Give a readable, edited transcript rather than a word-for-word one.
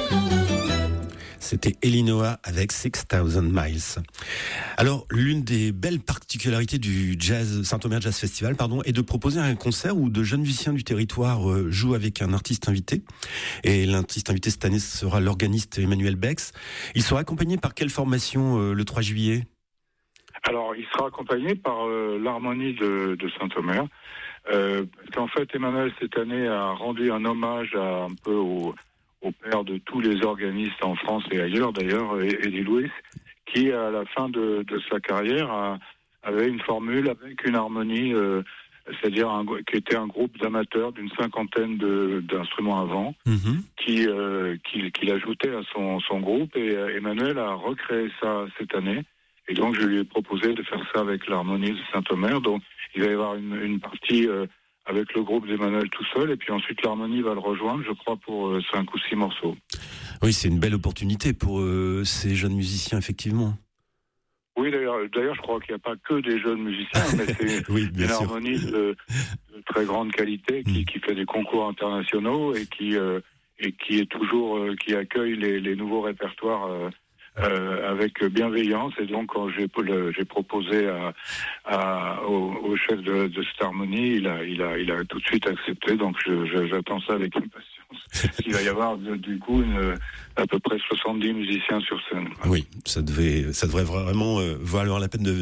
C'était Elinoa avec 6000 Miles. Alors, l'une des belles particularités du jazz Saint-Omer Jazz Festival, est de proposer un concert où de jeunes musiciens du territoire jouent avec un artiste invité. Et l'artiste invité cette année sera l'organiste Emmanuel Bex. Il sera accompagné par quelle formation le 3 juillet ? Alors, il sera accompagné par l'harmonie de Saint-Omer. En fait, Emmanuel, cette année, a rendu un hommage un peu au père de tous les organistes en France et ailleurs, d'ailleurs, Eddie Louis, qui, à la fin de sa carrière, avait une formule avec une harmonie, c'est-à-dire qui était un groupe d'amateurs d'une cinquantaine d'instruments à vent, qu'il ajoutait à son groupe. Et Emmanuel a recréé ça cette année. Et donc, je lui ai proposé de faire ça avec l'harmonie de Saint-Omer. Donc, il va y avoir une partie avec le groupe d'Emmanuel tout seul. Et puis ensuite, l'harmonie va le rejoindre, je crois, pour 5 ou 6 morceaux. Oui, c'est une belle opportunité pour ces jeunes musiciens, effectivement. Oui, d'ailleurs, je crois qu'il n'y a pas que des jeunes musiciens, mais c'est une harmonie de très grande qualité qui fait des concours internationaux et qui est toujours, qui accueille les nouveaux répertoires avec bienveillance. Et donc, quand j'ai proposé au chef de cette harmonie, il a tout de suite accepté. Donc, j'attends ça avec impatience. Il va y avoir du coup à peu près 70 musiciens sur scène. Oui, ça devrait vraiment valoir la peine de